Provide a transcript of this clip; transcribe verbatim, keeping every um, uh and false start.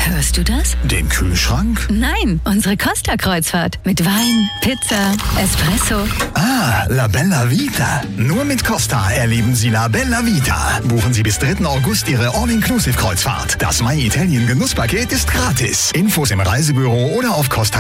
Hörst du das? Den Kühlschrank? Nein, unsere Costa-Kreuzfahrt. Mit Wein, Pizza, Espresso. Ah, La Bella Vita. Nur mit Costa erleben Sie La Bella Vita. Buchen Sie bis dritten August Ihre All-Inclusive-Kreuzfahrt. Das My Italien Genusspaket ist gratis. Infos im Reisebüro oder auf Costa